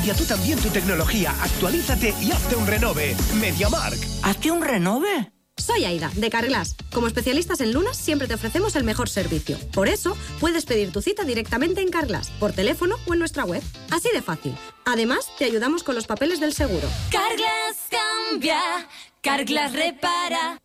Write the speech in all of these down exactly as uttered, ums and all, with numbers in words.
Cambia tú también tu tecnología, actualízate y hazte un renove. MediaMarkt. ¿Hazte un renove? Soy Aida, de Carglass. Como especialistas en lunas, siempre te ofrecemos el mejor servicio. Por eso, puedes pedir tu cita directamente en Carglass, por teléfono o en nuestra web. Así de fácil. Además, te ayudamos con los papeles del seguro. Carglass cambia, Carglass repara.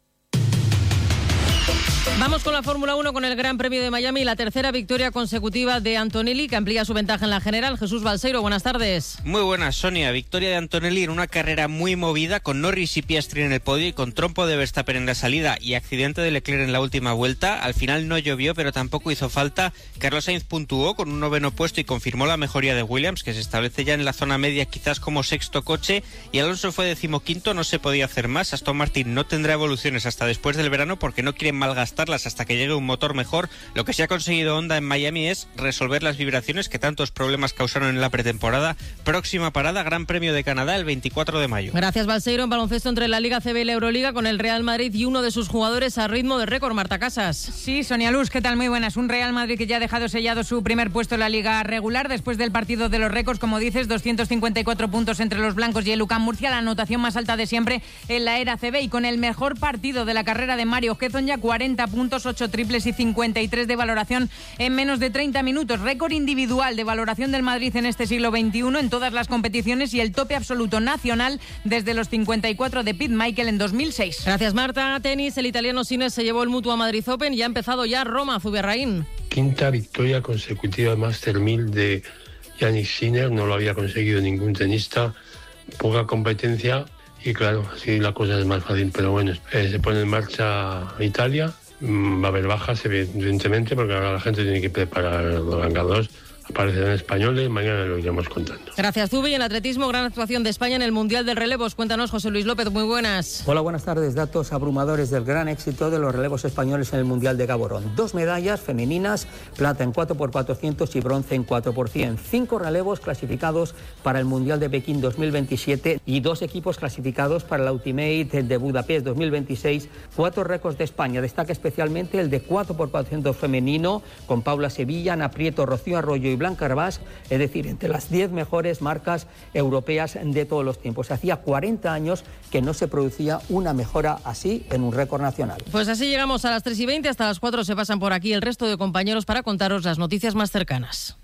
Vamos con la Fórmula uno, con el Gran Premio de Miami, la tercera victoria consecutiva de Antonelli, que amplía su ventaja en la general. Jesús Balseiro, buenas tardes. Muy buenas, Sonia. Victoria de Antonelli en una carrera muy movida, con Norris y Piastri en el podio y con trompo de Verstappen en la salida y accidente de Leclerc en la última vuelta. Al final no llovió, pero tampoco hizo falta. Carlos Sainz puntuó con un noveno puesto y confirmó la mejoría de Williams, que se establece ya en la zona media, quizás como sexto coche, y Alonso fue decimoquinto. No se podía hacer más. Aston Martin no tendrá evoluciones hasta después del verano porque no quieren malgastarlas hasta que llegue un motor mejor. Lo que sí ha conseguido Honda en Miami es resolver las vibraciones que tantos problemas causaron en la pretemporada. Próxima parada, Gran Premio de Canadá el veinticuatro de mayo. Gracias, Balseiro. En baloncesto, entre la Liga C B y la Euroliga, con el Real Madrid y uno de sus jugadores a ritmo de récord. Marta Casas. Sí, Sonia Luz, ¿qué tal? Muy buenas. Un Real Madrid que ya ha dejado sellado su primer puesto en la Liga regular después del partido de los récords, como dices, doscientos cincuenta y cuatro puntos entre los blancos y el UCAM Murcia, la anotación más alta de siempre en la era C B, y con el mejor partido de la carrera de Mario Gezon, ya cuarenta puntos, ocho triples y cincuenta y tres de valoración en menos de treinta minutos. Récord individual de valoración del Madrid en este siglo veintiuno en todas las competiciones y el tope absoluto nacional desde los cincuenta y cuatro de Pete Michael en dos mil seis. Gracias, Marta. Tenis, el italiano Sinner se llevó el Mutua Madrid Open y ha empezado ya Roma, Zubierraín. Quinta victoria consecutiva Master mil de Yannick Sinner, no lo había conseguido ningún tenista, poca competencia y claro, así la cosa es más fácil, pero bueno, eh, se pone en marcha Italia. Va a haber bajas, evidentemente, porque ahora la gente tiene que preparar los ganadores. Aparecerán españoles, mañana lo iremos contando. Gracias, Zubi. Y en atletismo, gran actuación de España en el Mundial de Relevos. Cuéntanos, José Luis López, muy buenas. Hola, buenas tardes. Datos abrumadores del gran éxito de los relevos españoles en el Mundial de Gaborone. Dos medallas femeninas, plata en cuatro por cuatrocientos y bronce en cuatro por cien. Cinco relevos clasificados para el Mundial de Pekín dos mil veintisiete y dos equipos clasificados para la Ultimate de Budapest dos mil veintiséis. Cuatro récords de España. Destaca especialmente el de cuatro por cuatrocientos femenino, con Paula Sevilla, Ana Prieto, Rocío Arroyo y Blanca Arbás, es decir, entre las diez mejores marcas europeas de todos los tiempos. Hacía cuarenta años que no se producía una mejora así en un récord nacional. Pues así llegamos a las tres y veinte, hasta las cuatro se pasan por aquí el resto de compañeros para contaros las noticias más cercanas.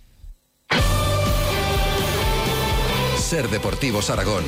Ser Deportivos Aragón.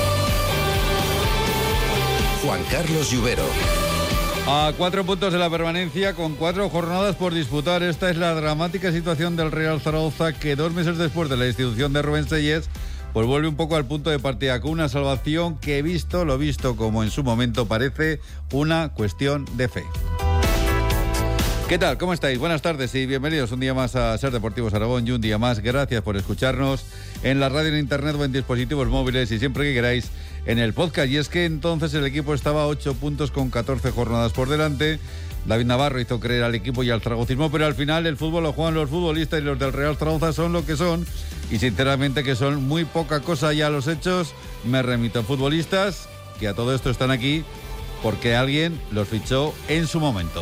Juan Carlos Lluvero. A cuatro puntos de la permanencia, con cuatro jornadas por disputar. Esta es la dramática situación del Real Zaragoza, que dos meses después de la destitución de Rubén Sellés, pues vuelve un poco al punto de partida, con una salvación que, visto lo visto como en su momento, parece una cuestión de fe. ¿Qué tal? ¿Cómo estáis? Buenas tardes y bienvenidos un día más a Ser Deportivos Aragón, y un día más gracias por escucharnos en la radio, en internet o en dispositivos móviles, y siempre que queráis en el podcast. Y es que entonces el equipo estaba a ocho puntos con catorce jornadas por delante. David Navarro hizo creer al equipo y al zaragocismo, pero al final el fútbol lo juegan los futbolistas y los del Real Zaragoza son lo que son, y sinceramente que son muy poca cosa. Ya a los hechos me remito. Futbolistas que a todo esto están aquí porque alguien los fichó en su momento.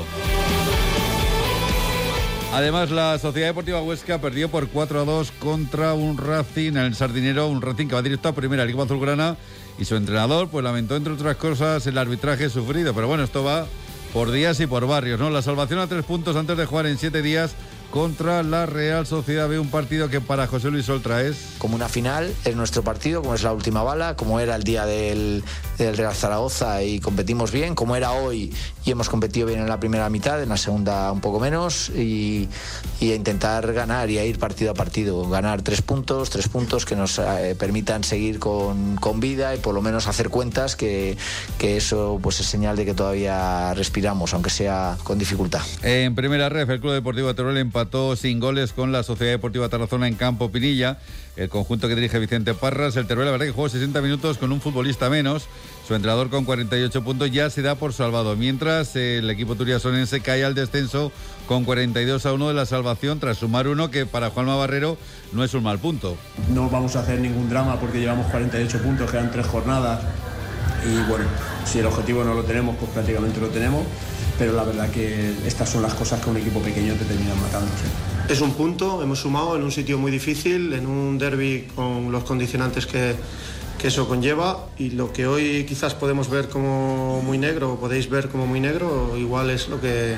Además, la Sociedad Deportiva Huesca perdió por cuatro a dos contra un Racing en el Sardinero, un Racing que va directo a primera, el equipo azulgrana, y su entrenador pues lamentó, entre otras cosas, el arbitraje sufrido. Pero bueno, esto va por días y por barrios, ¿no? La salvación a tres puntos antes de jugar en siete días contra la Real Sociedad B, un partido que para José Luis Oltra es como una final, es nuestro partido, como es la última bala, como era el día del, del Real Zaragoza y competimos bien, como era hoy y hemos competido bien en la primera mitad, en la segunda un poco menos, y, y a intentar ganar y a ir partido a partido, ganar tres puntos, tres puntos que nos eh, permitan seguir con, con vida y por lo menos hacer cuentas, que, que eso pues es señal de que todavía respiramos, aunque sea con dificultad. En primera ref, el Club Deportivo Teruel empató sin goles con la Sociedad Deportiva Tarazona en Campo Pinilla, el conjunto que dirige Vicente Parras. El Teruel, la verdad, que jugó sesenta minutos con un futbolista menos. Su entrenador, con cuarenta y ocho puntos, ya se da por salvado, mientras el equipo turiasonense cae al descenso con cuarenta y dos a uno de la salvación, tras sumar uno que para Juanma Barrero no es un mal punto. No vamos a hacer ningún drama porque llevamos cuarenta y ocho puntos, quedan tres jornadas y bueno, si el objetivo no lo tenemos, pues prácticamente lo tenemos, pero la verdad que estas son las cosas que un equipo pequeño te terminan matando, ¿sí? Es un punto, hemos sumado en un sitio muy difícil, en un derbi con los condicionantes que, que eso conlleva, y lo que hoy quizás podemos ver como muy negro, o podéis ver como muy negro, igual es lo que,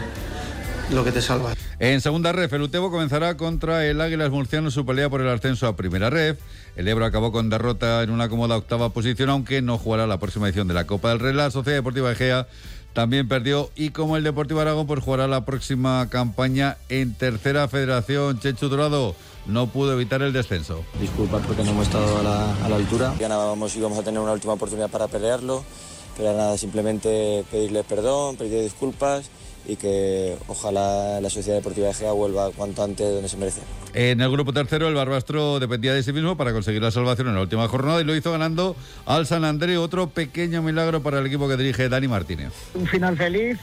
lo que te salva. En segunda ref, el Utebo comenzará contra el Águilas Murciano su pelea por el ascenso a primera ref. El Ebro acabó con derrota en una cómoda octava posición, aunque no jugará la próxima edición de la Copa del Rey. La Sociedad Deportiva Egea también perdió, y como el Deportivo Aragón, pues jugará la próxima campaña en tercera federación. Chechu Dorado no pudo evitar el descenso. Disculpa porque no hemos estado a la, a la altura. Ganábamos y íbamos a tener una última oportunidad para pelearlo, pero nada, simplemente pedirles perdón, pedir disculpas y que ojalá la Sociedad Deportiva Egea vuelva cuanto antes donde se merece. En el grupo tercero, el Barbastro dependía de sí mismo para conseguir la salvación en la última jornada, y lo hizo ganando al San Andreu. Otro pequeño milagro para el equipo que dirige Dani Martínez. Un final feliz,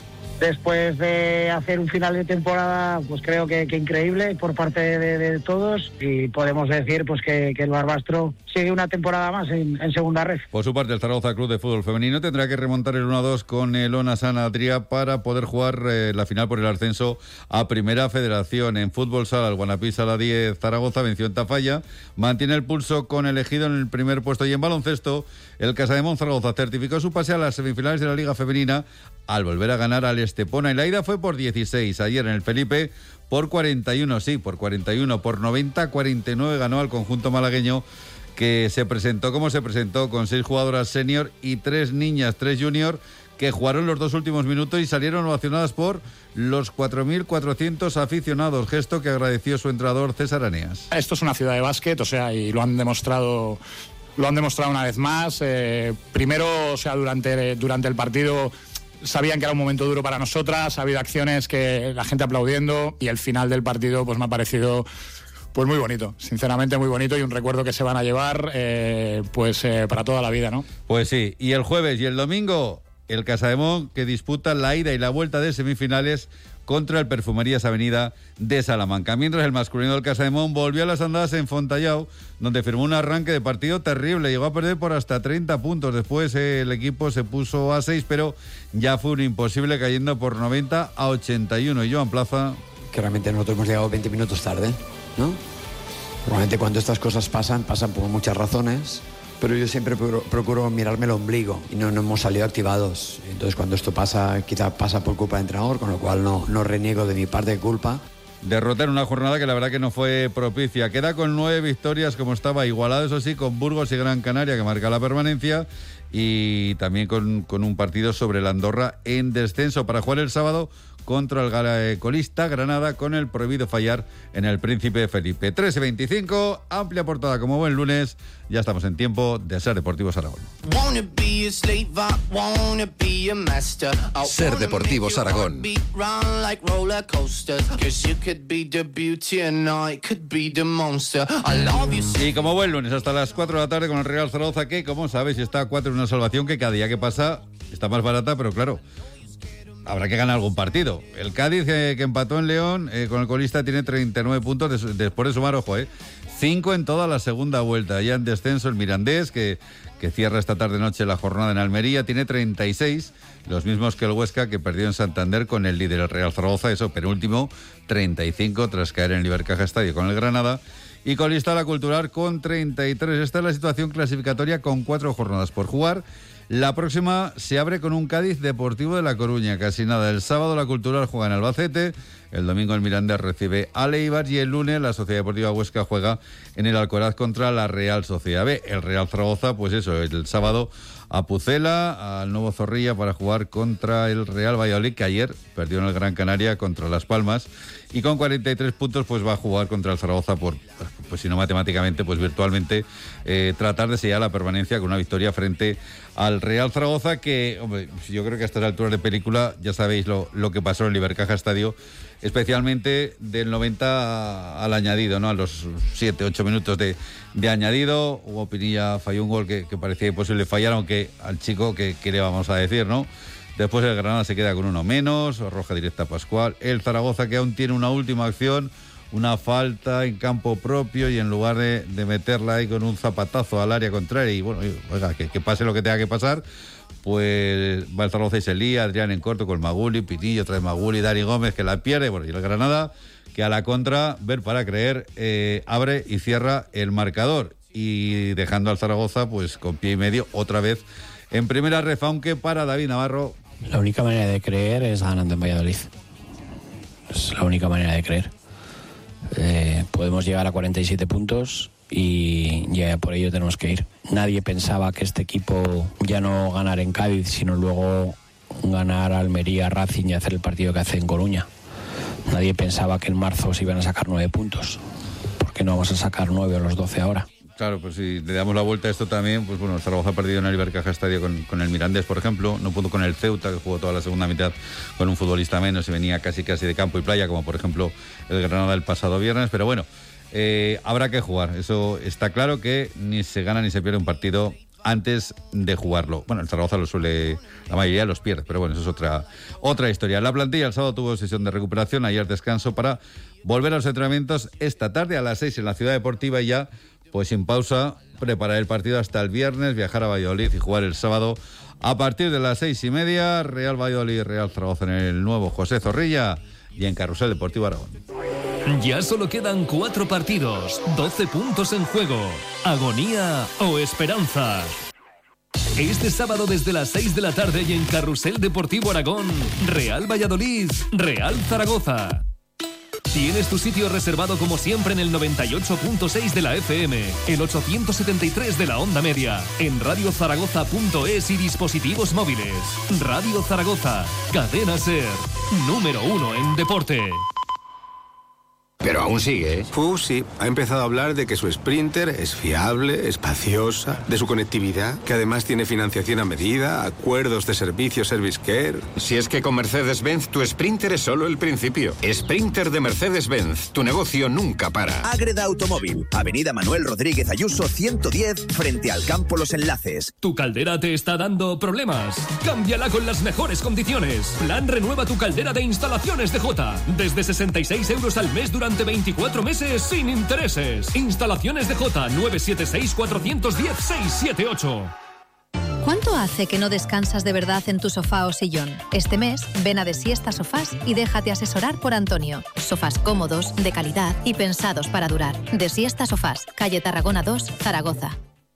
después de hacer un final de temporada, pues creo que, que increíble por parte de, de todos, y podemos decir pues que, que el Barbastro sigue una temporada más en, en segunda ref. Por su parte, el Zaragoza Club de Fútbol Femenino tendrá que remontar el uno a dos con el Ona San Adrià para poder jugar eh, la final por el ascenso a Primera Federación. En fútbol sala, el Guanapí Sala diez Zaragoza venció en Tafalla, mantiene el pulso con el Ejido en el primer puesto, y en baloncesto, el Casademont Zaragoza certificó su pase a las semifinales de la Liga Femenina al volver a ganar al Estepona, y la ida fue por dieciséis. Ayer en el Felipe por cuarenta y uno, sí, por cuarenta y uno, por noventa a cuarenta y nueve ganó al conjunto malagueño, que se presentó como se presentó, con seis jugadoras senior y tres niñas, tres junior, que jugaron los dos últimos minutos y salieron ovacionadas por los cuatro mil cuatrocientos aficionados, gesto que agradeció su entrenador César Aneas. Esto es una ciudad de básquet, o sea, y lo han demostrado, lo han demostrado una vez más. Eh, primero, o sea, durante, durante el partido sabían que era un momento duro para nosotras, ha habido acciones que la gente aplaudiendo, y el final del partido pues me ha parecido pues muy bonito, sinceramente muy bonito, y un recuerdo que se van a llevar eh, pues eh, para toda la vida, ¿no? Pues sí, y el jueves y el domingo, el Casademont, que disputa la ida y la vuelta de semifinales contra el Perfumerías Avenida de Salamanca. Mientras el masculino del Casademont volvió a las andadas en Fontallao, donde firmó un arranque de partido terrible, llegó a perder por hasta treinta puntos. Después eh, el equipo se puso a seis, pero ya fue un imposible, cayendo por noventa a ochenta y uno. Y Joan Plaza... Que realmente nosotros hemos llegado veinte minutos tarde, ¿no? Normalmente cuando estas cosas pasan, pasan por muchas razones, pero yo siempre procuro mirarme el ombligo, y no, no hemos salido activados. Entonces cuando esto pasa, quizá pasa por culpa del entrenador, con lo cual no, no reniego de mi parte de culpa. Derrota en una jornada que la verdad que no fue propicia. Queda con nueve victorias, como estaba, igualado eso sí con Burgos y Gran Canaria, que marca la permanencia, y también con, con un partido sobre el Andorra en descenso, para jugar el sábado contra el colista Granada, con el prohibido fallar en el Príncipe Felipe. trece veinticinco, amplia portada como buen lunes. Ya estamos en tiempo de Ser Deportivos Aragón. Ser Deportivos Aragón. Y como buen lunes, hasta las cuatro de la tarde con el Real Zaragoza, que como sabéis está a cuatro en una salvación que cada día que pasa está más barata, pero claro, habrá que ganar algún partido. El Cádiz, eh, que empató en León eh, con el colista, tiene treinta y nueve puntos des, después de sumar, ojo, eh, cinco en toda la segunda vuelta. Ya en descenso el Mirandés, que, que cierra esta tarde-noche la jornada en Almería, tiene treinta y seis, los mismos que el Huesca, que perdió en Santander con el líder, el Real Zaragoza, eso, penúltimo, treinta y cinco, tras caer en el Ibercaja Estadio con el Granada. Y colista la Cultural con treinta y tres. Esta es la situación clasificatoria con cuatro jornadas por jugar. La próxima se abre con un Cádiz Deportivo de La Coruña, casi nada. El sábado la Cultural juega en Albacete, el domingo el Mirandés recibe a Eibar, y el lunes la Sociedad Deportiva Huesca juega en el Alcoraz contra la Real Sociedad B. El Real Zaragoza, pues eso, el sábado a Pucela, al Nuevo Zorrilla, para jugar contra el Real Valladolid, que ayer perdió en el Gran Canaria contra Las Palmas, y con cuarenta y tres puntos pues va a jugar contra el Zaragoza por, pues si no matemáticamente, pues virtualmente, eh, tratar de sellar la permanencia con una victoria frente al Real Zaragoza, que, hombre, yo creo que a estas alturas de película ya sabéis lo, lo que pasó en el Ibercaja Estadio, especialmente del noventa al añadido, ¿no? A los siete, ocho minutos de, de añadido, Hugo Pinilla falló un gol que, que parecía imposible fallar, aunque al chico, que, que le vamos a decir, ¿no? Después el Granada se queda con uno menos, roja directa a Pascual. El Zaragoza, que aún tiene una última acción, una falta en campo propio, y en lugar de, de meterla ahí con un zapatazo al área contraria, y bueno, oiga, que, que pase lo que tenga que pasar, pues va el Zaragoza y se lía, Adrián en corto con Maguli, Pitillo, trae Maguli, Dani Gómez, que la pierde, bueno, y el Granada, que a la contra, ver para creer, eh, abre y cierra el marcador y dejando al Zaragoza pues con pie y medio otra vez en primera ref, aunque para David Navarro la única manera de creer es ganando en Valladolid. Es la única manera de creer. Eh, podemos llegar a cuarenta y siete puntos y ya por ello tenemos que ir. Nadie pensaba que este equipo ya no ganar en Cádiz, sino luego ganar a Almería, Racing y hacer el partido que hace en Coruña. Nadie pensaba que en marzo se iban a sacar nueve puntos. ¿Por qué no vamos a sacar nueve o los doce ahora? Claro, pues si le damos la vuelta a esto también, pues bueno, Zaragoza ha perdido en el Ibercaja Estadio con, con el Mirandés, por ejemplo, no pudo con el Ceuta, que jugó toda la segunda mitad con un futbolista menos y venía casi casi de campo y playa, como por ejemplo el Granada el pasado viernes, pero bueno, eh, habrá que jugar, eso está claro, que ni se gana ni se pierde un partido antes de jugarlo. Bueno, el Zaragoza lo suele, la mayoría los pierde, pero bueno, eso es otra, otra historia. La plantilla el sábado tuvo sesión de recuperación, ayer descanso para volver a los entrenamientos esta tarde a las seis en la Ciudad Deportiva y ya pues sin pausa, preparar el partido hasta el viernes, viajar a Valladolid y jugar el sábado a partir de las seis y media, Real Valladolid, Real Zaragoza en el nuevo José Zorrilla y en Carrusel Deportivo Aragón. Ya solo quedan cuatro partidos, doce puntos en juego. Agonía o esperanza. Este sábado desde las seis de la tarde y en Carrusel Deportivo Aragón, Real Valladolid, Real Zaragoza. Tienes tu sitio reservado como siempre en el noventa y ocho punto seis de la F M, el ochocientos setenta y tres de la onda media, en radio zaragoza punto es y dispositivos móviles. Radio Zaragoza, cadena SER, número uno en deporte. Pero aún sigue, ¿eh? Uh, sí. Ha empezado a hablar de que su Sprinter es fiable, espaciosa, de su conectividad, que además tiene financiación a medida, acuerdos de servicio Service Care. Si es que con Mercedes-Benz tu Sprinter es solo el principio. Sprinter de Mercedes-Benz. Tu negocio nunca para. Ágreda Automóvil. Avenida Manuel Rodríguez Ayuso ciento diez, frente al Campo Los Enlaces. ¿Tu caldera te está dando problemas? Cámbiala con las mejores condiciones. Plan Renueva tu caldera de Instalaciones de Jota. Desde sesenta y seis euros al mes durante veinticuatro meses sin intereses. Instalaciones de Jota, nueve siete seis, cuatro uno cero, seis siete ocho. ¿Cuánto hace que no descansas de verdad en tu sofá o sillón? Este mes, ven a De Siesta Sofás y déjate asesorar por Antonio. Sofás cómodos, de calidad y pensados para durar. De Siesta Sofás, calle Tarragona dos, Zaragoza.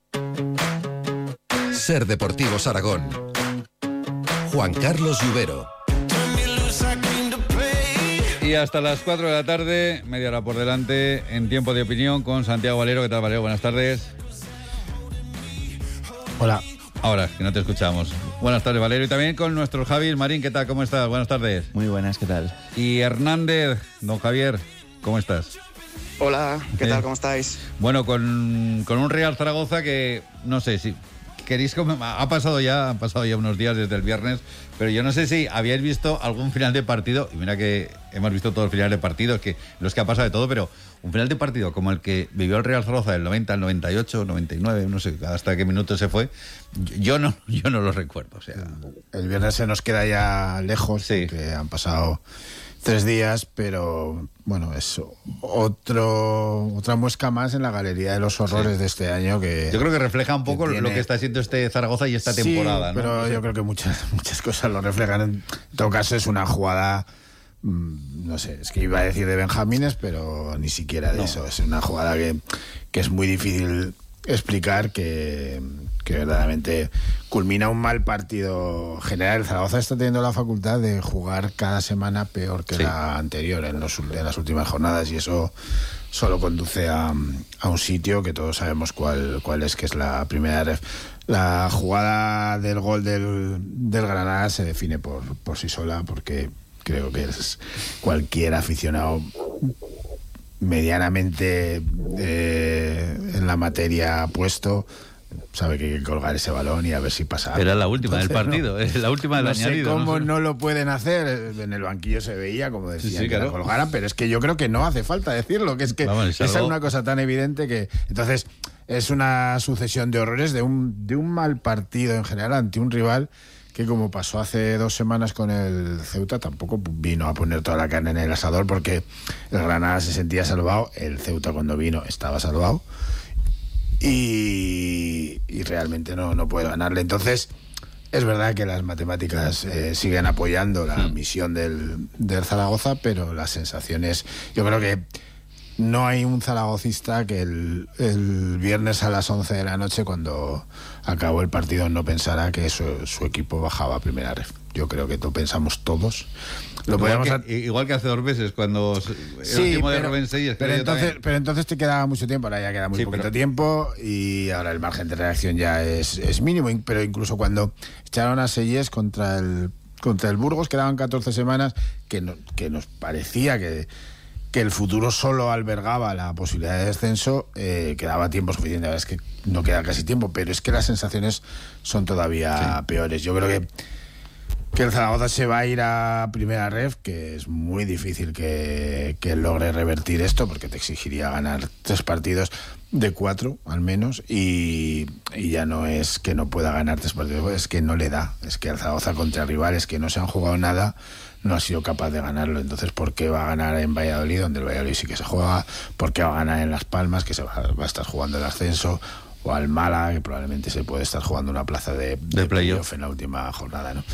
Ser Deportivos Aragón. Juan Carlos Lluvero. Y hasta las cuatro de la tarde, media hora por delante, en Tiempo de Opinión con Santiago Valero. ¿Qué tal, Valero? Buenas tardes. Hola. Ahora, que no te escuchamos. Buenas tardes, Valero. Y también con nuestro Javier Marín. ¿Qué tal? ¿Cómo estás? Buenas tardes. Muy buenas, ¿qué tal? Y Hernández, don Javier, ¿cómo estás? Hola, ¿qué ¿Eh? tal? ¿Cómo estáis? Bueno, con, con un Real Zaragoza que, no sé si... queréis com- ha pasado ya, han pasado ya unos días desde el viernes, pero yo no sé si habíais visto algún final de partido, y mira que hemos visto todos los finales de partidos, que los que ha pasado de todo, pero un final de partido como el que vivió el Real Zaragoza del noventa al noventa y ocho, noventa y nueve, no sé hasta qué minuto se fue, yo no, yo no lo recuerdo. O sea, el viernes se nos queda ya lejos, sí, porque han pasado tres días, pero bueno, es otro otra muesca más en la galería de los horrores, sí, de este año. Que yo creo que refleja un poco que tiene... lo que está haciendo este Zaragoza y esta sí, temporada, ¿no? Pero no sé. Yo creo que muchas muchas cosas lo reflejan. En todo caso, es una jugada, no sé, es que iba a decir de Benjamines, pero ni siquiera de no. eso. Es una jugada que, que es muy difícil explicar, que, que verdaderamente culmina un mal partido general. El Zaragoza está teniendo la facultad de jugar cada semana peor que sí. la anterior en, los, en las últimas jornadas, y eso solo conduce a, a un sitio que todos sabemos cuál, cuál es, que es la primera ref. La jugada del gol del, del Granada se define por, por sí sola, porque creo que es cualquier aficionado medianamente eh, en la materia puesto sabe que hay que colgar ese balón y a ver si pasa algo. Era la última Entonces, del partido, no, es la última del no añadido. Sé cómo no sé no lo pueden hacer. En el banquillo se veía, como decían, sí, sí, que claro. la colgaran, pero es que yo creo que no hace falta decirlo, que es que Vamos, es esa es una cosa tan evidente que... Entonces, es una sucesión de horrores, de un, de un mal partido en general ante un rival que, como pasó hace dos semanas con el Ceuta, tampoco vino a poner toda la carne en el asador, porque el Granada se sentía salvado, el Ceuta cuando vino estaba salvado, y, y realmente no, no puede ganarle. Entonces, Es verdad que las matemáticas eh, siguen apoyando la mm. misión del, del Zaragoza, pero las sensaciones, yo creo que no hay un zaragocista que el, el viernes a las once de la noche, cuando acabó el partido, no pensara que su, su equipo bajaba a primera ref. Yo creo que lo pensamos todos. Lo igual, podíamos que, igual que hace dos meses, cuando el sí, último pero, de Rubén Seyes. Pero entonces, pero entonces te quedaba mucho tiempo, ahora ya queda muy sí, poquito pero... tiempo y ahora el margen de reacción ya es, es mínimo. Pero incluso cuando echaron a Seyes contra el, contra el Burgos, quedaban catorce semanas, que, no, que nos parecía que... que el futuro solo albergaba la posibilidad de descenso, eh, quedaba tiempo suficiente. La verdad es que no queda casi tiempo, pero es que las sensaciones son todavía sí. peores. Yo creo que, que el Zaragoza se va a ir a primera ref, que es muy difícil que, que logre revertir esto, porque te exigiría ganar tres partidos de cuatro, al menos, y, y ya no es que no pueda ganar tres partidos, es que no le da. Es que el Zaragoza contra rivales que no se han jugado nada no ha sido capaz de ganarlo. Entonces, ¿por qué va a ganar en Valladolid, donde el Valladolid sí que se juega? ¿Por qué va a ganar en Las Palmas, que se va, va a estar jugando el ascenso? O al Málaga, que probablemente se puede estar jugando una plaza de, de, de playoff en la última jornada, ¿no?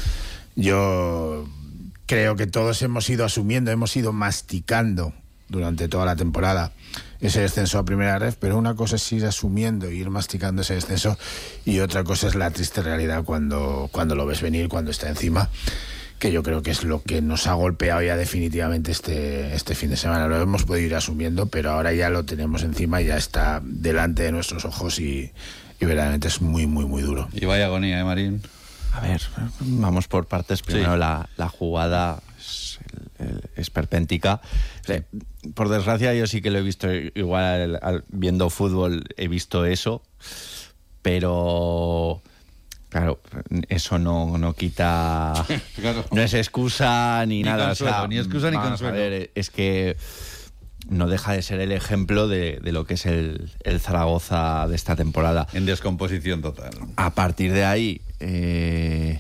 Yo creo que todos hemos ido asumiendo, hemos ido masticando durante toda la temporada ese descenso a primera ref, pero una cosa es ir asumiendo, ir masticando ese descenso, y otra cosa es la triste realidad cuando, cuando lo ves venir, cuando está encima, que yo creo que es lo que nos ha golpeado ya definitivamente este, este fin de semana. Lo hemos podido ir asumiendo, pero ahora ya lo tenemos encima, ya está delante de nuestros ojos y, y verdaderamente es muy, muy, muy duro. Y vaya agonía, ¿eh, Marín? A ver, vamos por partes. Primero sí. la, la jugada es, es perpéntica. Sí. Por desgracia yo sí que lo he visto, igual al, al, viendo fútbol he visto eso, pero... Claro, eso no, no quita... claro. No es excusa ni, ni nada. Consuelo, o sea, ni excusa ni consuelo. A ver, es que no deja de ser el ejemplo de, de lo que es el, el Zaragoza de esta temporada. En descomposición total. A partir de ahí, eh,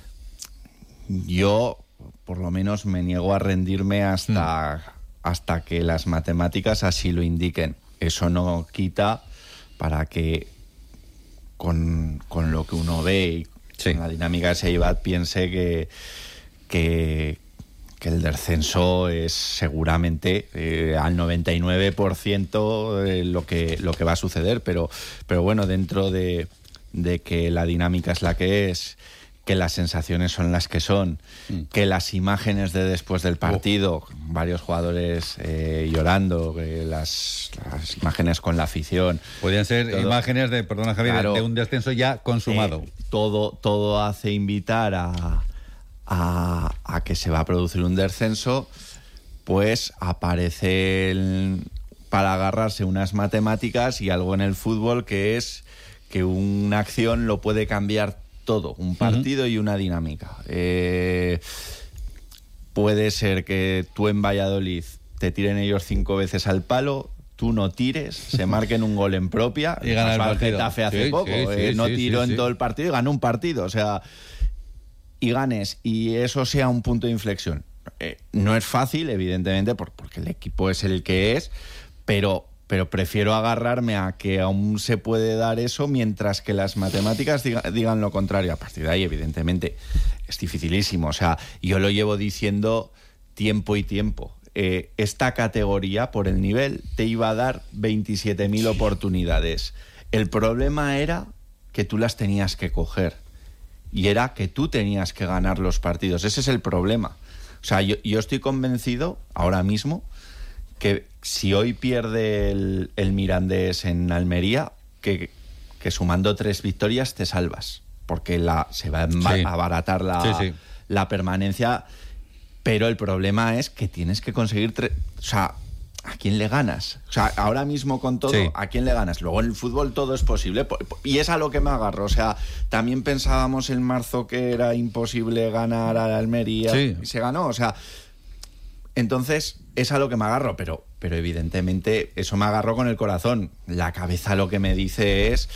yo por lo menos me niego a rendirme hasta, mm. hasta que las matemáticas así lo indiquen. Eso no quita para que... Con, con lo que uno ve y sí. con la dinámica de Seibat piense que, que, que el descenso es seguramente eh, al noventa y nueve por ciento eh, lo, que, lo que va a suceder, pero, pero bueno, dentro de, de que la dinámica es la que es, que las sensaciones son las que son, mm. que las imágenes de después del partido, oh. varios jugadores eh, llorando, eh, las, las imágenes con la afición. Podrían ser todo, imágenes de, perdona Javier, claro, de un descenso ya consumado. Eh, todo, todo hace invitar a, a, a que se va a producir un descenso, pues aparecen para agarrarse unas matemáticas y algo en el fútbol que es que una acción lo puede cambiar todo, un partido uh-huh. y una dinámica. Eh, puede ser que tú en Valladolid te tiren ellos cinco veces al palo, tú no tires, se marquen un gol en propia y gana el partido. Getafe hace sí, poco, sí, eh, sí, no sí, tiró sí, en sí. todo el partido y ganó un partido, o sea, y ganes y eso sea un punto de inflexión. Eh, no es fácil, evidentemente, porque el equipo es el que es, pero pero prefiero agarrarme a que aún se puede dar eso mientras que las matemáticas diga, digan lo contrario. A partir de ahí, evidentemente, es dificilísimo. O sea, yo lo llevo diciendo tiempo y tiempo. Eh, esta categoría, por el nivel, te iba a dar veintisiete mil sí. oportunidades. El problema era que tú las tenías que coger. Y era que tú tenías que ganar los partidos. Ese es el problema. O sea, yo, yo estoy convencido, ahora mismo, que si hoy pierde el, el Mirandés en Almería, que, que sumando tres victorias te salvas, porque la, se va a sí. abaratar la, sí, sí. la permanencia, pero el problema es que tienes que conseguir tres... O sea, ¿a quién le ganas? O sea, ahora mismo con todo, sí. ¿a quién le ganas? Luego en el fútbol todo es posible, y es a lo que me agarro. O sea, también pensábamos en marzo que era imposible ganar a Almería, sí. y se ganó, o sea... Entonces, es a lo que me agarro, pero, pero evidentemente eso me agarro con el corazón. La cabeza lo que me dice es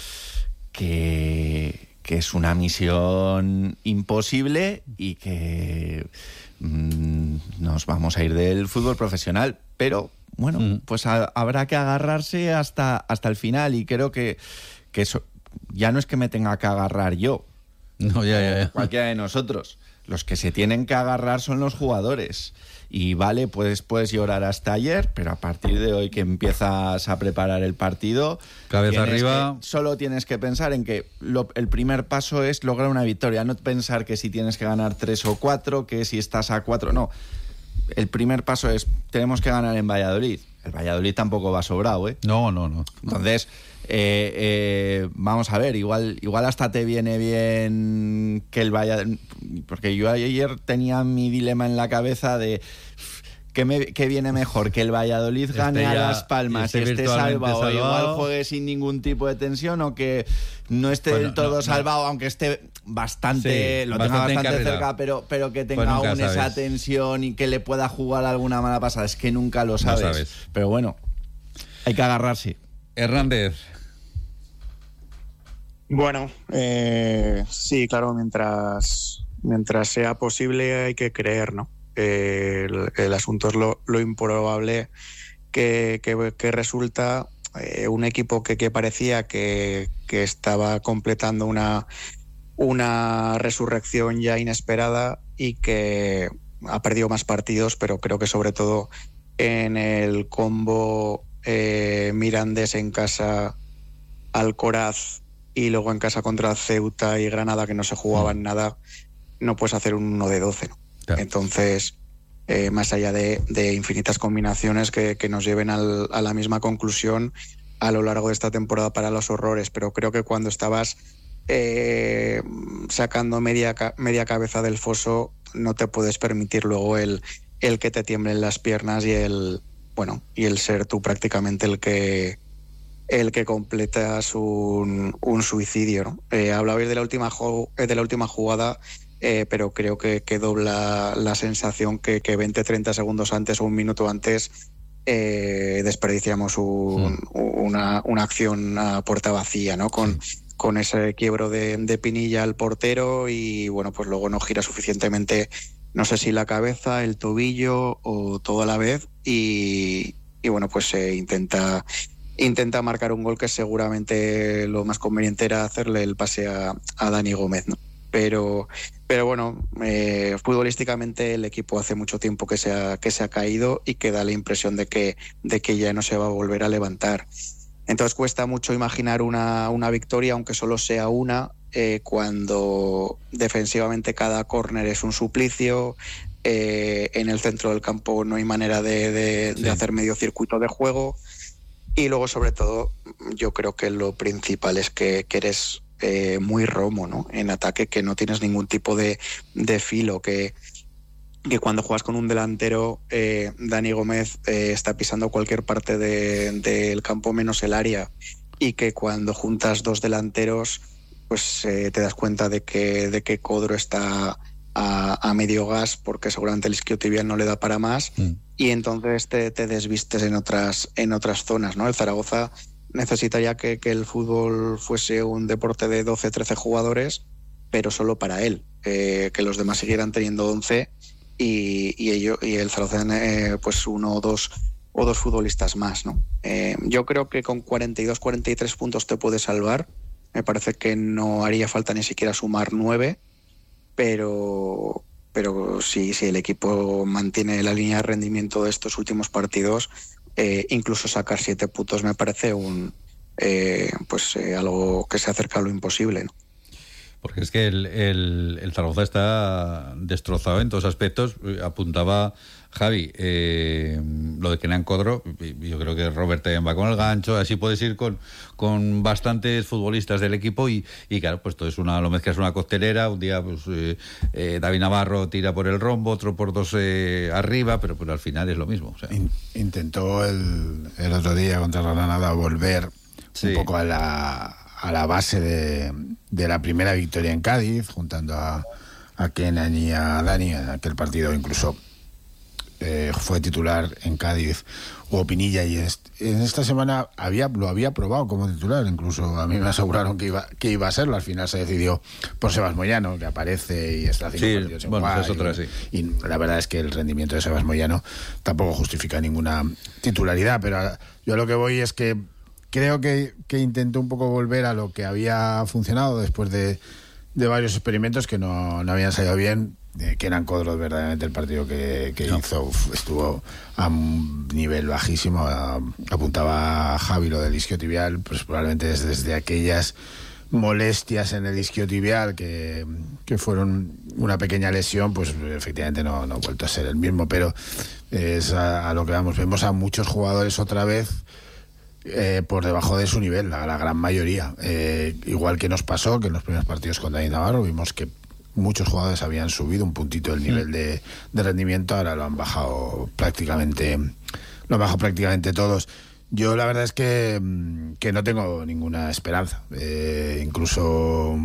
que, que es una misión imposible y que mmm, nos vamos a ir del fútbol profesional. Pero, bueno, mm. pues a, habrá que agarrarse hasta, hasta el final y creo que, que eso ya no es que me tenga que agarrar yo. No, ya, ya, ya. Cualquiera de nosotros. Los que se tienen que agarrar son los jugadores. Y vale, pues puedes llorar hasta ayer, pero a partir de hoy que empiezas a preparar el partido, cabeza arriba, que, solo tienes que pensar en que lo, el primer paso es lograr una victoria, no pensar que si tienes que ganar tres o cuatro, que si estás a cuatro, no. El primer paso es, tenemos que ganar en Valladolid. El Valladolid tampoco va sobrado, ¿eh? No, no, no. Entonces, eh, eh, vamos a ver, igual, igual hasta te viene bien que el Valladolid... Porque yo ayer tenía mi dilema en la cabeza de... ¿Qué, me, ¿Qué viene mejor? ¿Que el Valladolid gane este ya, a Las Palmas y esté, esté salvado, salvado, igual juegue sin ningún tipo de tensión, o que no esté bueno, del todo no, salvado, no. aunque esté bastante, sí, lo bastante tenga bastante encarrilado. cerca, pero, pero que tenga pues aún sabes. esa tensión y que le pueda jugar alguna mala pasada? Es que nunca lo sabes. No sabes. Pero bueno, hay que agarrarse. Hernández. Bueno, eh, sí, claro, mientras, mientras sea posible hay que creer, ¿no? Eh, el, el asunto es lo, lo improbable que, que, que resulta eh, un equipo que, que parecía que, que estaba completando una, una resurrección ya inesperada y que ha perdido más partidos, pero creo que sobre todo en el combo eh, Mirandés en casa, Alcoraz y luego en casa contra Ceuta y Granada, que no se jugaban nada, no puedes hacer un uno de doce, ¿no? Claro. Entonces, eh, más allá de, de infinitas combinaciones que, que nos lleven al, a la misma conclusión a lo largo de esta temporada para los horrores, pero creo que cuando estabas eh, sacando media, media cabeza del foso, no te puedes permitir luego el, el que te tiemblen las piernas y el, bueno, y el ser tú prácticamente el que el que completas un, un suicidio, ¿no? Eh, hablabais de la última de la última jugada, eh, pero creo que quedó la, la sensación que, que veinte treinta segundos antes o un minuto antes eh, desperdiciamos un, sí. una, una acción a puerta vacía, ¿no? Con, sí. con ese quiebro de, de Pinilla al portero y bueno, pues luego no gira suficientemente, no sé si la cabeza, el tobillo o todo a la vez y, y bueno, pues se intenta intenta marcar un gol que seguramente lo más conveniente era hacerle el pase a, a Dani Gómez, ¿no? Pero, pero bueno, eh, futbolísticamente el equipo hace mucho tiempo que se, ha, que se ha caído y que da la impresión de que, de que ya no se va a volver a levantar. Entonces cuesta mucho imaginar una, una victoria, aunque solo sea una, eh, cuando defensivamente cada córner es un suplicio, eh, en el centro del campo no hay manera de, de, sí. de hacer medio circuito de juego. Y luego, sobre todo, yo creo que lo principal es que, que eres eh, muy romo, ¿no? En ataque, que no tienes ningún tipo de, de filo, que, que cuando juegas con un delantero, eh, Dani Gómez eh, está pisando cualquier parte del de, de campo menos el área, y que cuando juntas dos delanteros, pues eh, te das cuenta de que, de que Codro está a, a medio gas, porque seguramente el isquiotibial no le da para más, mm. y entonces te, te desvistes en otras, en otras zonas, ¿no? El Zaragoza necesitaría que, que el fútbol fuese un deporte de doce trece jugadores, pero solo para él, eh, que los demás siguieran teniendo once y, y, ello, y el Zaragoza eh, pues uno o dos o dos futbolistas más, ¿no? Eh, yo creo que con cuarenta y dos cuarenta y tres puntos te puede salvar. Me parece que no haría falta ni siquiera sumar nueve, pero pero si, si el equipo mantiene la línea de rendimiento de estos últimos partidos, eh, incluso sacar siete puntos me parece un eh, pues eh, algo que se acerca a lo imposible, ¿no? Porque es que el, el, el Zaragoza está destrozado en todos aspectos. Apuntaba Javi, eh, lo de Kenan Codro, yo creo que Robert también va con el gancho, así puedes ir con, con bastantes futbolistas del equipo y, y claro, pues todo es una, lo mezclas una costelera, un día pues eh, eh, David Navarro tira por el rombo, otro por dos eh, arriba, pero pues al final es lo mismo. O sea. In, intentó el, el otro día contra la Granada volver sí. un poco a la, a la base de, de la primera victoria en Cádiz, juntando a, a Kenan y a Dani en aquel partido, incluso Eh, fue titular en Cádiz o Pinilla, y est- en esta semana había lo había probado como titular, incluso a mí me aseguraron que iba que iba a serlo. Al final se decidió por Sebas Moyano, que aparece y está haciendo sí, partidos en bueno, Guay, es otra, y, sí. y la verdad es que el rendimiento de Sebas Moyano tampoco justifica ninguna titularidad, pero yo a lo que voy es que creo que, que intentó un poco volver a lo que había funcionado después de de varios experimentos que no, no habían salido bien, eh, que eran Codros verdaderamente el partido que, que no. hizo, uf, estuvo a un nivel bajísimo, a, apuntaba a Javi lo del isquiotibial, pues probablemente desde, desde aquellas molestias en el isquiotibial que, que fueron una pequeña lesión, pues efectivamente no, no ha vuelto a ser el mismo, pero es a, a lo que vamos, vemos a muchos jugadores otra vez eh, por debajo de su nivel, la, la gran mayoría, eh, igual que nos pasó que en los primeros partidos con Dani Navarro vimos que muchos jugadores habían subido un puntito el nivel de, de rendimiento, ahora lo han bajado prácticamente, lo han bajado prácticamente todos. Yo la verdad es que, que no tengo ninguna esperanza. Eh, incluso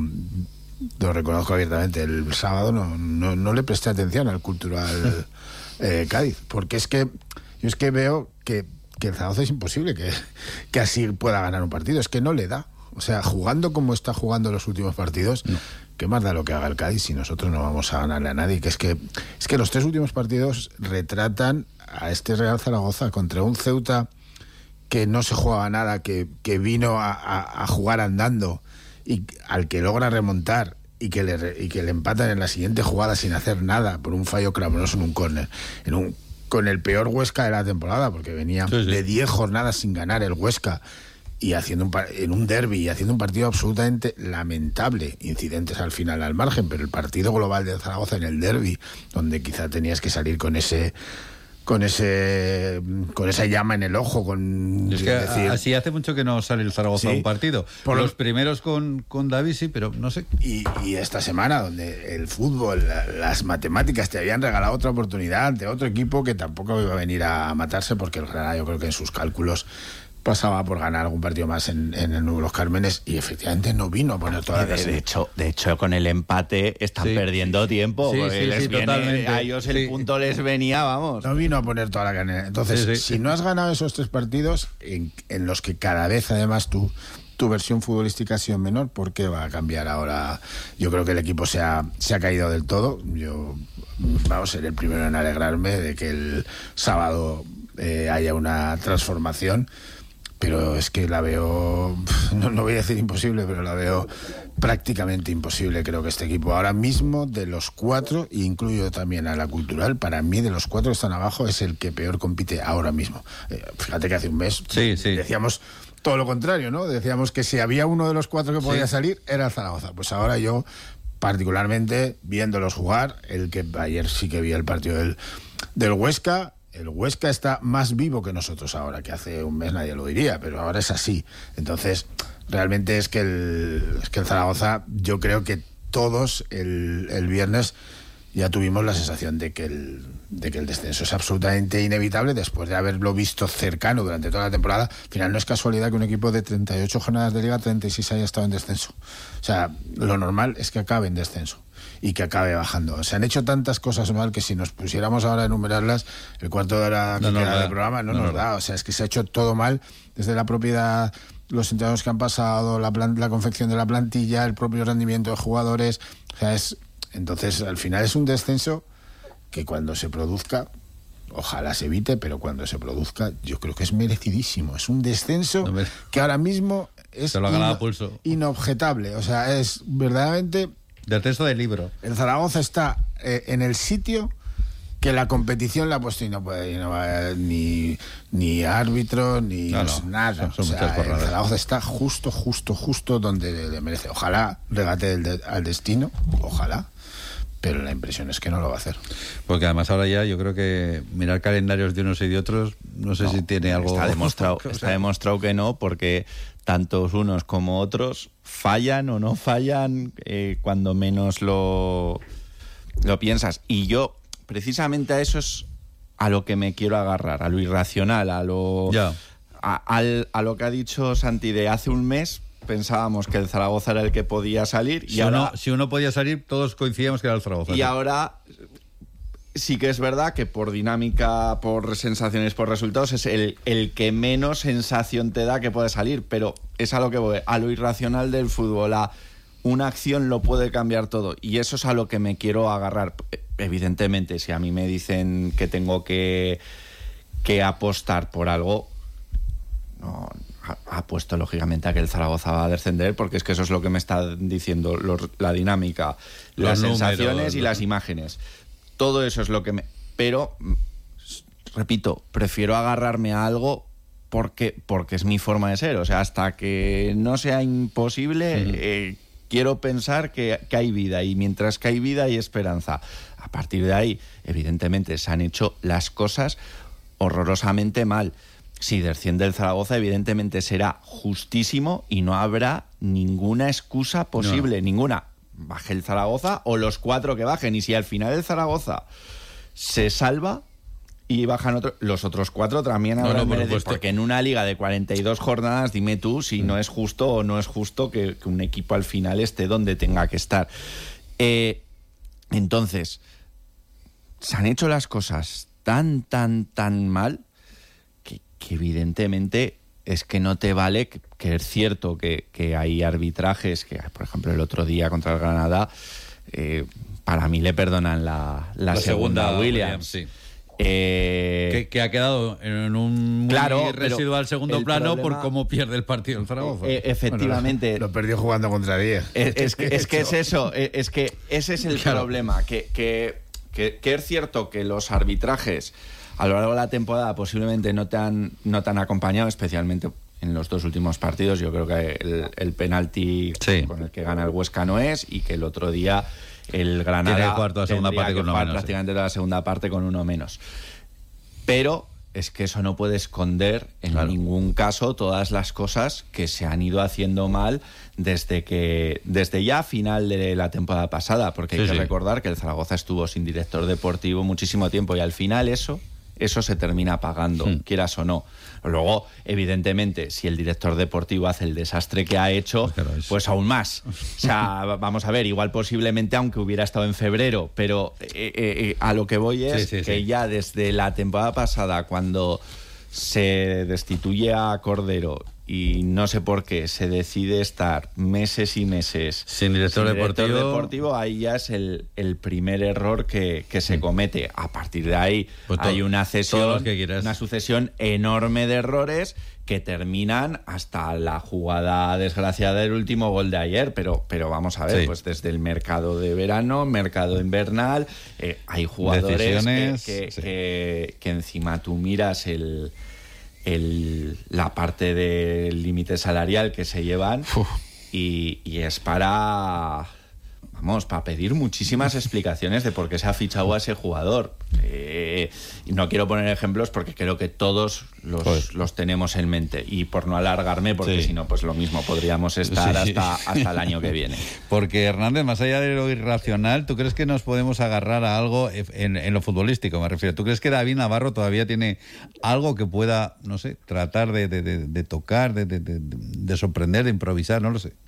lo reconozco abiertamente. El sábado no, no, no le presté atención al Cultural eh, Cádiz, porque es que yo es que veo que, que el Zaragoza es imposible que, que así pueda ganar un partido. Es que no le da. O sea, jugando como está jugando los últimos partidos, no. ¿Qué más da lo que haga el Cádiz si nosotros no vamos a ganarle a nadie? Que es que es que los tres últimos partidos retratan a este Real Zaragoza contra un Ceuta que no se jugaba nada, que, que vino a, a, a jugar andando y al que logra remontar y que le y que le empatan en la siguiente jugada sin hacer nada por un fallo clamoroso en un córner, en un con el peor Huesca de la temporada, porque venía sí, sí. de diez jornadas sin ganar el Huesca y haciendo un en un derbi y haciendo un partido absolutamente lamentable, incidentes al final al margen, pero el partido global de Zaragoza en el derbi, donde quizá tenías que salir con ese con ese con esa llama en el ojo, con es que decir, así hace mucho que no sale el Zaragoza sí, a un partido. Por los lo, primeros con, con David sí, pero no sé. Y, y esta semana, donde el fútbol, la, las matemáticas te habían regalado otra oportunidad ante otro equipo que tampoco iba a venir a matarse, porque el Granada yo creo que en sus cálculos pasaba por ganar algún partido más en, en el Los Cármenes y efectivamente no vino a poner toda la de, de hecho de hecho con el empate están sí. perdiendo tiempo, sí, sí, les sí, viene, a ellos el sí. punto les venía, vamos, no vino a poner toda la carne. Entonces sí, sí. si no has ganado esos tres partidos en, en los que cada vez además tú tu versión futbolística ha sido menor, ¿por qué va a cambiar ahora? Yo creo que el equipo se ha, se ha caído del todo. Yo vamos a ser el primero en alegrarme de que el sábado eh, haya una transformación, pero es que la veo, no, no voy a decir imposible, pero la veo prácticamente imposible. Creo que este equipo ahora mismo, de los cuatro, e incluyo también a la Cultural, para mí de los cuatro que están abajo es el que peor compite ahora mismo. Eh, fíjate que hace un mes sí, sí. decíamos todo lo contrario, ¿no? Decíamos que si había uno de los cuatro que podía sí. salir, era el Zaragoza. Pues ahora yo, particularmente, viéndolos jugar, el que ayer sí que vi el partido del, del Huesca, el Huesca está más vivo que nosotros ahora, que hace un mes nadie lo diría, pero ahora es así. Entonces, realmente es que el, es que el Zaragoza, yo creo que todos el, el viernes ya tuvimos la sensación de que, el, de que el descenso es absolutamente inevitable después de haberlo visto cercano durante toda la temporada. Al final no es casualidad que un equipo de treinta y ocho jornadas de Liga, treinta y seis haya estado en descenso. O sea, lo normal es que acabe en descenso y que acabe bajando. Se han hecho tantas cosas mal que si nos pusiéramos ahora a enumerarlas, el cuarto de hora que no, queda no, del programa no, no nos no, da. O sea, es que se ha hecho todo mal, desde la propiedad, los entrenadores que han pasado, la, plan, la confección de la plantilla, el propio rendimiento de jugadores. O sea, es entonces al final es un descenso que cuando se produzca, ojalá se evite, pero cuando se produzca yo creo que es merecidísimo. Es un descenso no me... que ahora mismo es se lo ha ganado a pulso. Inobjetable. O sea, es verdaderamente... Descenso del libro. El Zaragoza está eh, en el sitio que la competición la ha puesto y no puede no va, ni, ni árbitro, ni no, no, nada. Son, son o sea, el Zaragoza está justo, justo, justo donde le merece. Ojalá regate el de, al destino, ojalá. Pero la impresión es que no lo va a hacer. Porque además ahora ya yo creo que mirar calendarios de unos y de otros, no sé no, si tiene algo... Está demostrado, está demostrado que no, porque tantos unos como otros fallan o no fallan eh, cuando menos lo, lo piensas. Y yo, precisamente a eso es a lo que me quiero agarrar, a lo irracional, a lo, ya. a, al, a lo que ha dicho Santi de hace un mes. Pensábamos que el Zaragoza era el que podía salir y si, ahora, uno, si uno podía salir, todos coincidíamos que era el Zaragoza. Y ¿sí? Ahora sí que es verdad que por dinámica, por sensaciones, por resultados, es el, el que menos sensación te da que puede salir, pero es a lo que voy, a lo irracional del fútbol, a una acción lo puede cambiar todo, y eso es a lo que me quiero agarrar. Evidentemente, si a mí me dicen que tengo que, que apostar por algo, no... ha puesto lógicamente a que el Zaragoza va a descender, porque es que eso es lo que me está diciendo los, la dinámica, los las números, sensaciones y ¿no? las imágenes. Todo eso es lo que me... Pero, repito, prefiero agarrarme a algo porque, porque es mi forma de ser. O sea, hasta que no sea imposible, uh-huh. eh, quiero pensar que, que hay vida, y mientras que hay vida hay esperanza. A partir de ahí, evidentemente, se han hecho las cosas horrorosamente mal. Si desciende el Zaragoza, evidentemente será justísimo y no habrá ninguna excusa posible, no. ninguna. Baje el Zaragoza o los cuatro que bajen, y si al final el Zaragoza se salva y bajan otro, los otros cuatro también habrán no, no, merecido, por porque en una liga de cuarenta y dos jornadas, dime tú si mm. no es justo o no es justo que, que un equipo al final esté donde tenga que estar. Eh, entonces, se han hecho las cosas tan, tan, tan mal que, que evidentemente es que no te vale, que, que es cierto que, que hay arbitrajes, que por ejemplo el otro día contra el Granada, eh, para mí le perdonan la, la, la segunda, segunda Williams. Williams sí. Eh, que, que ha quedado en un claro, muy residual segundo plano problema, por cómo pierde el partido el Zaragoza. Eh, efectivamente. Bueno, lo perdió jugando contra diez. Es, es, que, es que es eso, es que ese es el claro. problema, que, que, que, que es cierto que los arbitrajes a lo largo de la temporada posiblemente no te han, no te han acompañado, especialmente en los dos últimos partidos. Yo creo que el, el penalti sí. con el que gana el Huesca no es, y que el otro día el Granada tiene que jugar toda la segunda parte con uno menos, prácticamente sí. toda la segunda parte con uno menos. Pero es que eso no puede esconder en claro. ningún caso todas las cosas que se han ido haciendo mal desde que desde ya a final de la temporada pasada, porque hay sí, que sí. recordar que el Zaragoza estuvo sin director deportivo muchísimo tiempo, y al final eso eso se termina pagando, hmm. quieras o no. Luego, evidentemente, si el director deportivo hace el desastre que ha hecho, claro, es... pues aún más. O sea, vamos a ver, igual posiblemente, aunque hubiera estado en febrero, pero eh, eh, a lo que voy es sí, sí, que sí. ya desde la temporada pasada, cuando se destituye a Cordero y no sé por qué se decide estar meses y meses sin director, sin deportivo. director deportivo, ahí ya es el, el primer error que, que se comete. A partir de ahí pues hay todo, una cesión, una sucesión enorme de errores que terminan hasta la jugada desgraciada del último gol de ayer, pero, pero vamos a ver, sí. pues desde el mercado de verano, mercado invernal, eh, hay jugadores que, que, sí. que, que encima tú miras el El, la parte del límite salarial que se llevan y, y es para vamos para pedir muchísimas explicaciones de por qué se ha fichado a ese jugador. Eh, y no quiero poner ejemplos porque creo que todos los, pues. los tenemos en mente, y por no alargarme, porque sí. si no, pues lo mismo podríamos estar sí. hasta, hasta el año que viene. Porque, Hernández, más allá de lo irracional, ¿tú crees que nos podemos agarrar a algo en, en lo futbolístico, me refiero? ¿Tú crees que David Navarro todavía tiene algo que pueda, no sé, tratar de, de, de, de tocar, de, de, de, de sorprender, de improvisar? No lo sé.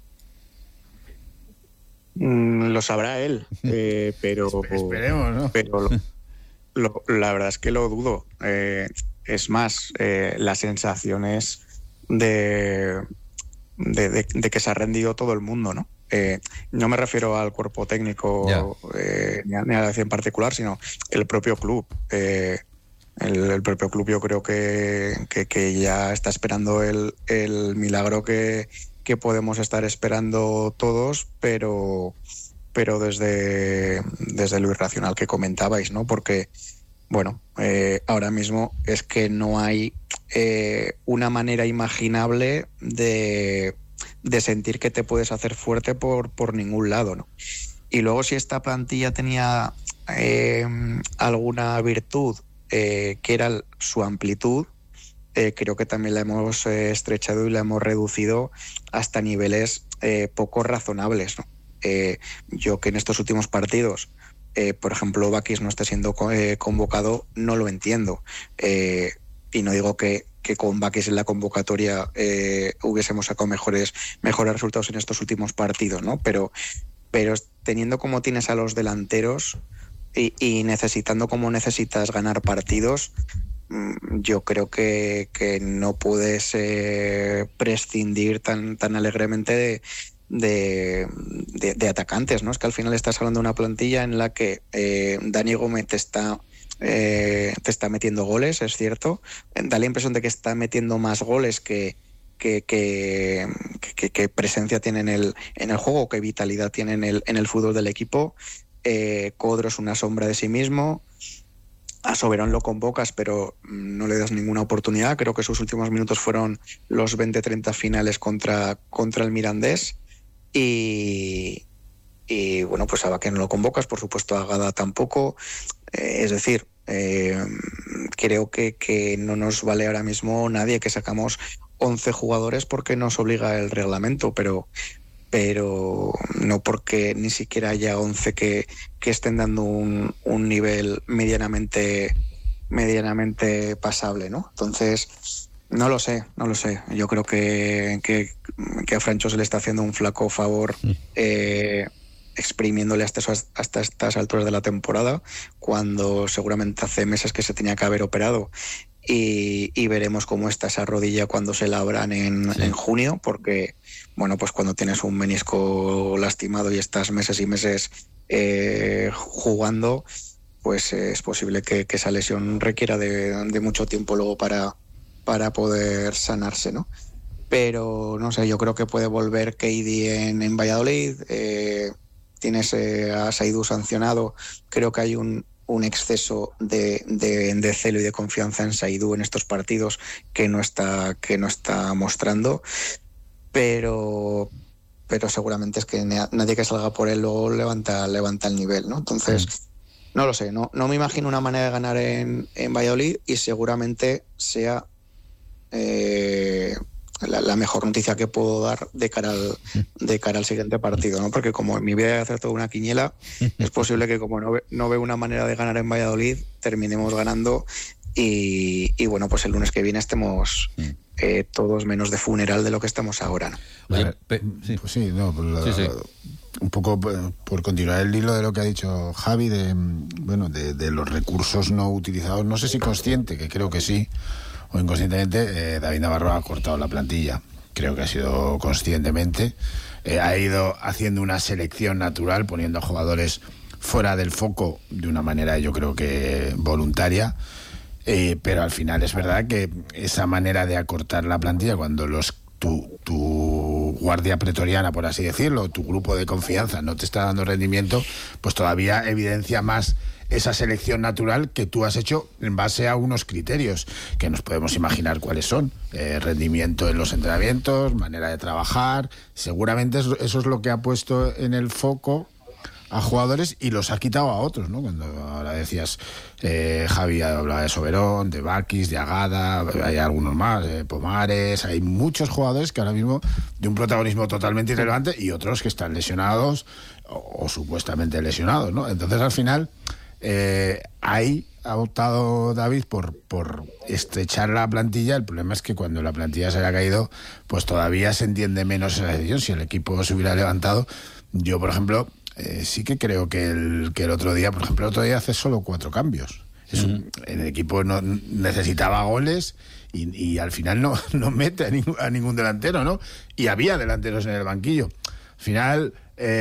Mm, lo sabrá él, eh, pero esperemos, ¿no? Pero lo, lo, la verdad es que lo dudo. Eh, es más, eh, las sensaciones de, de, de, de que se ha rendido todo el mundo, ¿no? Eh, no me refiero al cuerpo técnico eh, ni, a, ni a la en particular, sino el propio club. Eh, el, el propio club yo creo que, que, que ya está esperando el, el milagro que que podemos estar esperando todos, pero pero desde, desde lo irracional que comentabais, ¿no? Porque, bueno, eh, ahora mismo es que no hay eh, una manera imaginable de, de sentir que te puedes hacer fuerte por, por ningún lado, ¿no? Y luego, si esta plantilla tenía eh, alguna virtud, eh, que era su amplitud, Eh, creo que también la hemos eh, estrechado y la hemos reducido hasta niveles eh, poco razonables, ¿no? Eh, yo que en estos últimos partidos, eh, por ejemplo, Bakis no esté siendo eh, convocado, no lo entiendo. Eh, y no digo que, que con Bakis en la convocatoria eh, hubiésemos sacado mejores, mejores resultados en estos últimos partidos, ¿no? Pero, pero teniendo como tienes a los delanteros y, y necesitando como necesitas ganar partidos, yo creo que, que no puedes eh, prescindir tan, tan alegremente de, de, de, de atacantes, ¿no? Es que al final estás hablando de una plantilla en la que eh, Dani Gómez te está, eh, te está metiendo goles, es cierto. Da la impresión de que está metiendo más goles que, qué, qué, qué, qué presencia tiene en el, en el juego, qué vitalidad tiene en el, en el fútbol del equipo. Eh, Codro es una sombra de sí mismo. A Soberón lo convocas, pero no le das ninguna oportunidad. Creo que sus últimos minutos fueron los veinte treinta finales contra, contra el Mirandés. Y, y bueno, pues a Baquer no lo convocas, por supuesto a Gada tampoco. Eh, es decir, eh, creo que, que no nos vale ahora mismo nadie, que sacamos once jugadores porque nos obliga el reglamento, pero... pero no porque ni siquiera haya once que, que estén dando un, un nivel medianamente medianamente pasable, ¿no? Entonces, no lo sé, no lo sé. Yo creo que, que, que a Francho se le está haciendo un flaco favor eh, exprimiéndole hasta, hasta estas alturas de la temporada, cuando seguramente hace meses que se tenía que haber operado. Y, y veremos cómo está esa rodilla cuando se la abran en, sí. en junio, porque bueno, pues cuando tienes un menisco lastimado y estás meses y meses eh, jugando, pues eh, es posible que, que esa lesión requiera de, de mucho tiempo luego para, para poder sanarse, ¿no? Pero no sé, yo creo que puede volver K D en, en Valladolid. Eh, tienes eh, a Saidú sancionado. Creo que hay un un exceso de, de, de celo y de confianza en Saidú en estos partidos que no está, que no está mostrando, pero, pero seguramente es que nadie que salga por él luego levanta, levanta el nivel, ¿no? Entonces, mm. no lo sé, no, no me imagino una manera de ganar en, en Valladolid, y seguramente sea eh, la, la mejor noticia que puedo dar de cara al, de cara al siguiente partido, ¿no? Porque como en mi vida he hacer toda una quiniela, es posible que como no, ve, no veo una manera de ganar en Valladolid, terminemos ganando y, y bueno, pues el lunes que viene estemos eh, todos menos de funeral de lo que estamos ahora, ¿no? Oye, pe- sí. Pues sí, no, por la, sí, sí. un poco por continuar el hilo de lo que ha dicho Javi, de, bueno, de, de los recursos no utilizados, no sé si consciente, que creo que sí, o inconscientemente, eh, David Navarro ha cortado la plantilla. Creo que ha sido conscientemente. Eh, ha ido haciendo una selección natural, poniendo a jugadores fuera del foco de una manera, yo creo que voluntaria. Eh, pero al final es verdad que esa manera de acortar la plantilla, cuando los tu, tu guardia pretoriana, por así decirlo, tu grupo de confianza no te está dando rendimiento, pues todavía evidencia más esa selección natural que tú has hecho en base a unos criterios que nos podemos imaginar cuáles son. Eh, rendimiento en los entrenamientos, manera de trabajar. Seguramente eso, eso es lo que ha puesto en el foco a jugadores y los ha quitado a otros, ¿no? Cuando ahora decías, eh, Javi hablaba de Soberón, de Bakis, de Agada, hay algunos más, eh, Pomares, hay muchos jugadores que ahora mismo de un protagonismo totalmente irrelevante y otros que están lesionados o, o supuestamente lesionados, ¿no? Entonces al final eh, ahí ha optado David por, por estrechar la plantilla. El problema es que cuando la plantilla se le ha caído, pues todavía se entiende menos esa decisión. Si el equipo se hubiera levantado, yo por ejemplo Eh, sí que creo que el, que el otro día, por ejemplo, el otro día hace solo cuatro cambios. Es un, uh-huh. El equipo no necesitaba goles y, y al final no, no mete a, ningún, a ningún delantero, ¿no? Y había delanteros en el banquillo. Al final,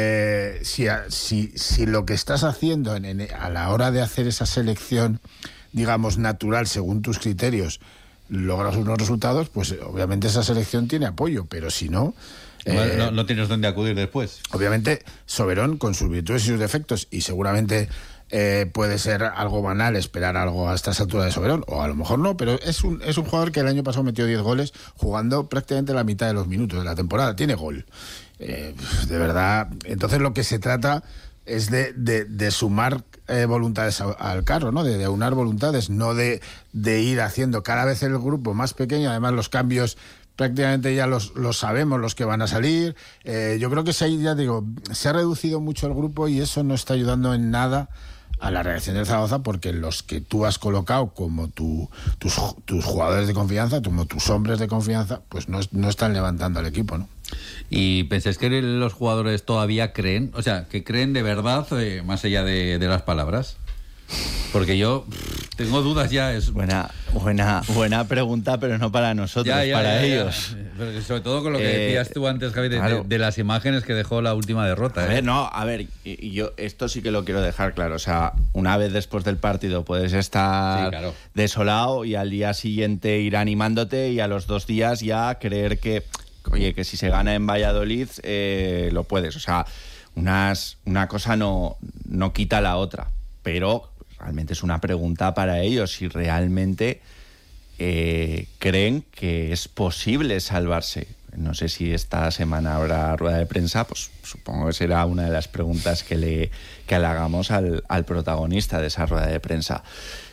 eh, si, si, si lo que estás haciendo en, en, a la hora de hacer esa selección, digamos, natural, según tus criterios, logras unos resultados, pues obviamente esa selección tiene apoyo, pero si no... Eh, no, no tienes dónde acudir después. Obviamente, Soberón, con sus virtudes y sus defectos, y seguramente eh, puede ser algo banal esperar algo a estas alturas de Soberón, o a lo mejor no, pero es un, es un jugador que el año pasado metió diez goles jugando prácticamente la mitad de los minutos de la temporada. Tiene gol. Eh, de verdad, entonces lo que se trata es de, de, de sumar eh, voluntades a, al carro, ¿no? De, de aunar voluntades, no de, de ir haciendo cada vez el grupo más pequeño. Además, los cambios prácticamente ya los, los sabemos, los que van a salir. Eh, yo creo que se, ya digo, se ha reducido mucho el grupo y eso no está ayudando en nada a la reacción del Zaragoza, porque los que tú has colocado como tu, tus, tus jugadores de confianza, como tus hombres de confianza, pues no, no están levantando al equipo, ¿no? ¿Y pensáis que los jugadores todavía creen? O sea, que creen de verdad, eh, más allá de, de las palabras. Porque yo tengo dudas ya. Es... Buena, buena, buena pregunta, pero no para nosotros, ya, ya, para ya, ellos. Ya. Pero sobre todo con lo que eh, decías tú antes, Javi, de, claro. de, de las imágenes que dejó la última derrota. A ¿eh? ver, no, a ver, y yo esto sí que lo quiero dejar claro. O sea, una vez después del partido puedes estar sí, claro. desolado y al día siguiente ir animándote y a los dos días ya creer que, oye, que si se gana en Valladolid eh, lo puedes. O sea, unas, una cosa no, no quita la otra, pero realmente es una pregunta para ellos si realmente eh, creen que es posible salvarse. No sé si esta semana habrá rueda de prensa, pues supongo que será una de las preguntas que le, que le hagamos al, al protagonista de esa rueda de prensa.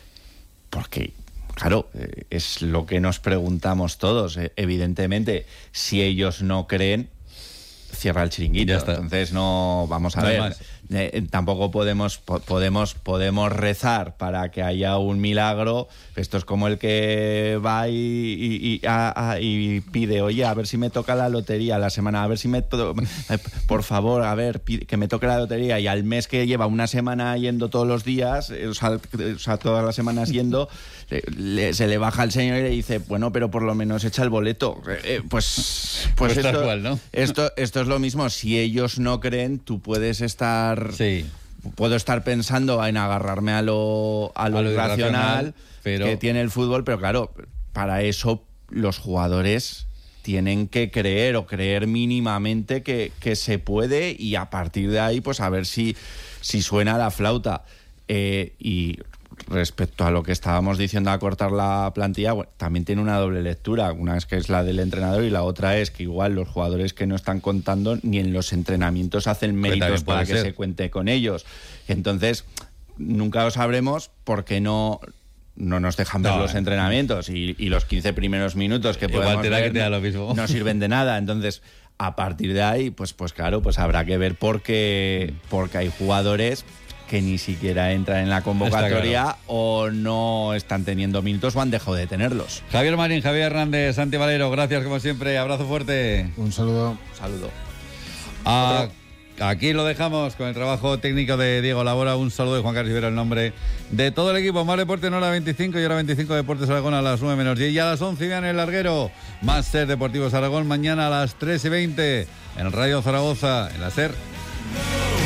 Porque, claro, eh, es lo que nos preguntamos todos. Eh, evidentemente, si ellos no creen, cierra el chiringuito. Entonces no, vamos a no ver, eh, tampoco podemos po- podemos podemos rezar para que haya un milagro. Esto es como el que va y, y, y, a, a, y pide, oye, a ver si me toca la lotería la semana, a ver si me to- eh, por favor, a ver, pide, que me toque la lotería, y al mes que lleva una semana yendo todos los días, eh, o, sea, o sea, todas las semanas yendo, le, le, se le baja el señor y le dice, bueno, pero por lo menos echa el boleto. Eh, eh, pues pues, pues esto, cual, ¿no? esto esto es lo mismo. Si ellos no creen, tú puedes estar sí. puedo estar pensando en agarrarme a lo a lo, a lo irracional, irracional pero... que tiene el fútbol, pero claro, para eso los jugadores tienen que creer o creer mínimamente que, que se puede, y a partir de ahí pues a ver si, si suena la flauta. Eh, y respecto a lo que estábamos diciendo a cortar la plantilla, bueno, también tiene una doble lectura. Una es que es la del entrenador y la otra es que igual los jugadores que no están contando ni en los entrenamientos hacen méritos para que ser. se cuente con ellos. Entonces, nunca lo sabremos porque no... no nos dejan ver no, los entrenamientos y, y los quince primeros minutos que podemos te da ver que te da lo mismo. No sirven de nada. Entonces, a partir de ahí, pues pues claro, pues habrá que ver por qué, porque hay jugadores que ni siquiera entran en la convocatoria claro. o no están teniendo minutos o han dejado de tenerlos. Javier Marín, Javier Hernández, Santi Valero, gracias como siempre, abrazo fuerte. Un saludo. Un saludo. A... Aquí lo dejamos con el trabajo técnico de Diego Labora. Un saludo de Juan Carlos Rivera, el nombre de todo el equipo. Más deporte en hora veinticinco y hora veinticinco Deportes Aragón a las nueve menos diez. Y a las once en el larguero. Máster Deportivos Aragón mañana a las tres y veinte en Radio Zaragoza, en la SER.